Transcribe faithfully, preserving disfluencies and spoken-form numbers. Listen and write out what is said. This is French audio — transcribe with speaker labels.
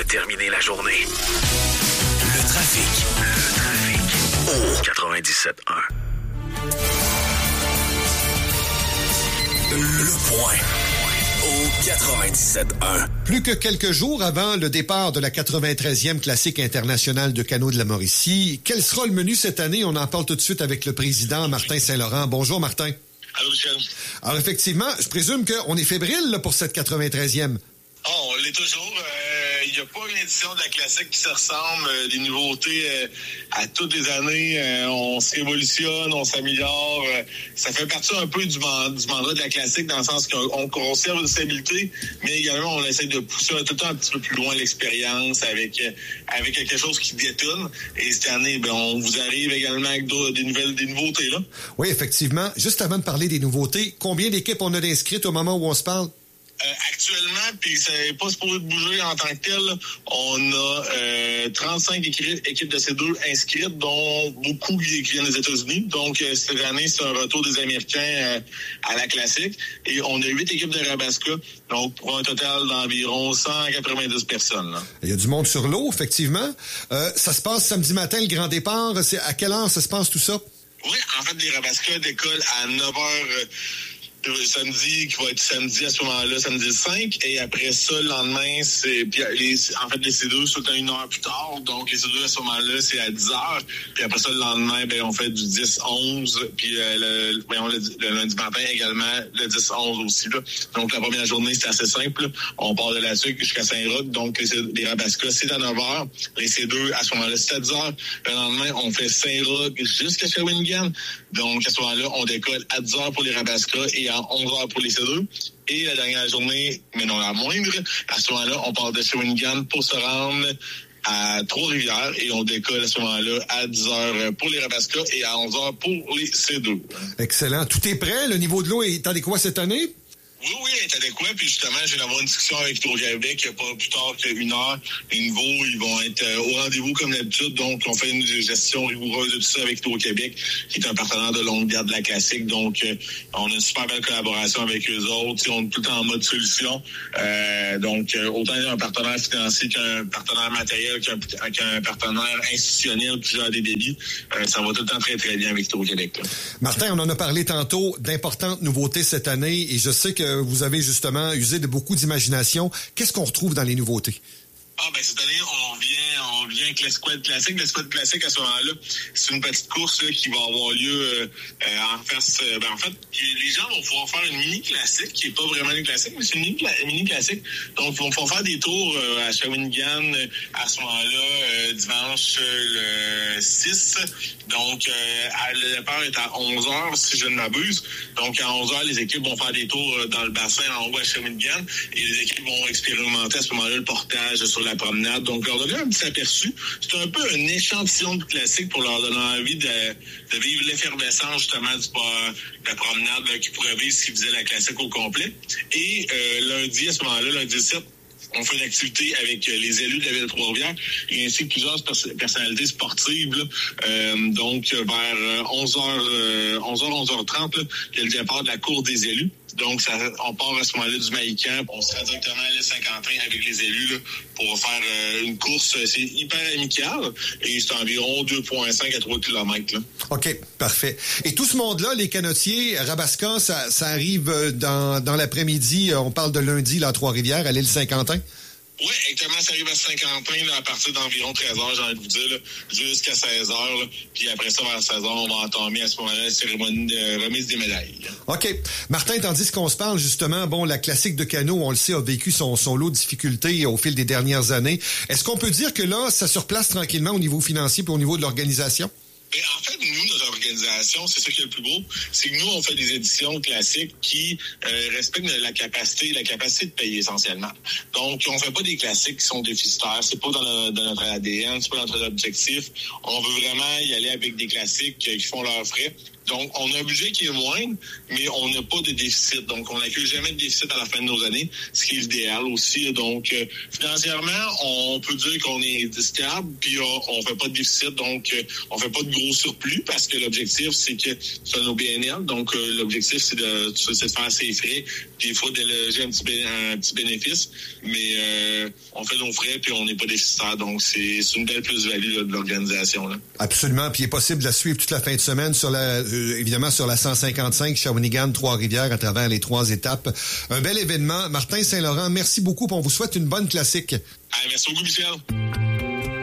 Speaker 1: terminer la journée. Le trafic. Le trafic. Au quatre-vingt-dix-sept un. Le point. Au quatre-vingt-dix-sept un.
Speaker 2: Plus que quelques jours avant le départ de la quatre-vingt-treizième classique internationale de canot de la Mauricie, quel sera le menu cette année? On en parle tout de suite avec le président Martin Saint-Laurent. Bonjour Martin.
Speaker 3: Allô Michel.
Speaker 2: Alors effectivement, je présume qu'on est fébrile là, pour cette quatre-vingt-treizième.
Speaker 3: Oh, on l'est toujours. Il euh, n'y a pas une édition de la classique qui se ressemble. Euh, des nouveautés euh, à toutes les années. Euh, on se révolutionne, on s'améliore. Euh, ça fait partie un peu du, man- du mandat de la classique dans le sens qu'on conserve une stabilité, mais également on essaie de pousser tout le temps un petit peu plus loin l'expérience avec euh, avec quelque chose qui détonne. Et cette année, ben, on vous arrive également avec des nouvelles, des nouveautés là.
Speaker 2: Oui, effectivement. Juste avant de parler des nouveautés, combien d'équipes on a d'inscrites au moment où on se parle?
Speaker 3: Euh, actuellement, puis c'est pas supposé bouger en tant que tel, on a euh, trente-cinq équipes, équipes de C deux inscrites, dont beaucoup qui viennent des États-Unis. Donc, euh, cette année, c'est un retour des Américains euh, à la classique. Et on a huit équipes de Rabasca, donc pour un total d'environ cent quatre-vingt-dix personnes. Là.
Speaker 2: Il y a du monde sur l'eau, effectivement. Euh, ça se passe samedi matin, le grand départ. C'est à quelle heure ça se passe tout ça?
Speaker 3: Oui, en fait, les Rabasca décollent à neuf heures... Euh, Le samedi, qui va être samedi à ce moment-là, samedi cinq, et après ça, le lendemain, c'est, puis les, en fait, les C deux sont à une heure plus tard, donc les C deux à ce moment-là, c'est à dix heures, puis après ça, le lendemain, ben, on fait du dix onze, puis euh, le, ben, on, le, le lundi matin également, le dix onze aussi, là. Donc, la première journée, c'est assez simple, là. On part de la Sucre jusqu'à Saint-Roch, donc les, les Rabasca, c'est à neuf heures, les C deux, à ce moment-là, c'est à dix heures, le lendemain, on fait Saint-Roch jusqu'à Shawinigan, donc à ce moment-là, on décolle à dix heures pour les Rabasca et à onze heures pour les C deux. Et la dernière journée, mais non la moindre, à ce moment-là, on part de Shawinigan pour se rendre à Trois-Rivières et on décolle à ce moment-là à dix heures pour les Rabasca et à onze heures pour les C deux.
Speaker 2: Excellent. Tout est prêt? Le niveau de l'eau est adéquat cette année?
Speaker 3: Oui, oui, elle est adéquat. Puis justement, je viens d'avoir une discussion avec Hydro-Québec il n'y a pas plus tard qu'une heure. Les niveaux, ils vont être euh, au rendez-vous comme d'habitude. Donc, on fait une gestion rigoureuse de tout ça avec Hydro-Québec, qui est un partenaire de longue date de la classique. Donc, euh, on a une super belle collaboration avec eux autres. Ils, on est tout le temps en mode solution. Euh, donc, euh, autant un partenaire financier qu'un partenaire matériel, qu'un, qu'un partenaire institutionnel qui gère des débits. Euh, ça va tout le temps très, très bien avec Hydro-Québec. Là.
Speaker 2: Martin, on en a parlé tantôt d'importantes nouveautés cette année et je sais que vous avez justement usé de beaucoup d'imagination. Qu'est-ce qu'on retrouve dans les nouveautés?
Speaker 3: Ah, ben, cette année, on vient, on vient avec l'escouade classique. L'escouade classique, à ce moment-là, c'est une petite course, là, qui va avoir lieu, euh, euh, en face, euh, ben, en fait, les gens vont pouvoir faire une mini classique, qui est pas vraiment une classique, mais c'est une mini, une mini classique. Donc, ils vont pouvoir faire des tours, euh, à Shawinigan, à ce moment-là, euh, dimanche, euh, le six. Donc, euh, à, le départ est à onze heures, si je ne m'abuse. Donc, à onze heures, les équipes vont faire des tours dans le bassin en haut à Shawinigan, et les équipes vont expérimenter à ce moment-là le portage sur la promenade. Donc, leur donner un petit aperçu. C'est un peu un échantillon de classique pour leur donner envie de, de vivre l'effervescence, justement, du, de la promenade là, qu'ils pourraient vivre s'ils faisaient la classique au complet. Et euh, lundi, à ce moment-là, lundi sept, on fait une activité avec les élus de la ville de Trois-Rivières et ainsi que plusieurs pers- personnalités sportives. Là. Euh, donc, vers onze heures, onze heures, onze heures trente, là, il y a le départ de la cour des élus. Donc, ça, on part à ce moment-là du Maïcan. On se rend directement à l'île Saint-Quentin avec les élus là, pour faire euh, une course. C'est hyper amical et c'est environ deux virgule cinq à trois kilomètres. Là.
Speaker 2: OK, parfait. Et tout ce monde-là, les canotiers, Rabasca, ça, ça arrive dans, dans l'après-midi. On parle de lundi là, à Trois-Rivières, à l'île Saint-Quentin?
Speaker 3: Oui, exactement. Ça arrive à Saint-Quentin là, à partir d'environ treize heures, j'ai envie de vous dire, là, jusqu'à seize heures. Là, puis après ça, vers seize heures, on va entamer à ce moment-là la cérémonie de remise des médailles. Là.
Speaker 2: OK. Martin, tandis qu'on se parle, justement, bon, la classique de canot, on le sait, a vécu son, son lot de difficultés au fil des dernières années. Est-ce qu'on peut dire que là, ça se replace tranquillement au niveau financier et au niveau de l'organisation?
Speaker 3: Mais en fait, nous, notre organisation, c'est ça qui est le plus beau, c'est que nous, on fait des éditions classiques qui euh, respectent la capacité, la capacité de payer essentiellement. Donc, on fait pas des classiques qui sont déficitaires, c'est pas dans, le, dans notre A D N, c'est pas dans notre objectif. On veut vraiment y aller avec des classiques qui font leurs frais. Donc, on a un budget qui est moindre, mais on n'a pas de déficit. Donc, on n'accuse jamais de déficit à la fin de nos années, ce qui est l'idéal aussi. Donc, euh, financièrement, on peut dire qu'on est stable, puis on ne fait pas de déficit, donc euh, on ne fait pas de gros surplus, parce que l'objectif, c'est que c'est nos B N L. Donc, euh, l'objectif, c'est de, c'est de faire ses frais, des fois déloger un petit, bé- un petit bénéfice, mais euh, on fait nos frais, puis on n'est pas déficitaire. Donc, c'est, c'est une belle plus-value là, de l'organisation. Là.
Speaker 2: Absolument. Puis il est possible de la suivre toute la fin de semaine sur la, euh, évidemment sur la cent cinquante-cinq Shawinigan, Trois-Rivières, à travers les trois étapes. Un bel événement. Martin Saint-Laurent, merci beaucoup. On vous souhaite une bonne classique.
Speaker 3: Allez, merci beaucoup, Michel.